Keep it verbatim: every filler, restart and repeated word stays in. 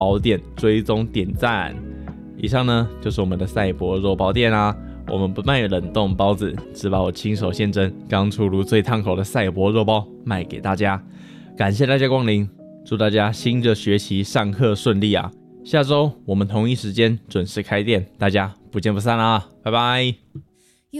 包店追踪点赞。以上呢就是我们的赛博肉包店啊，我们不卖冷冻包子，只把我亲手现蒸、刚出炉最烫口的赛博肉包卖给大家。感谢大家光临，祝大家新的学期上课顺利啊！下周我们同一时间准时开店，大家不见不散啦，拜拜。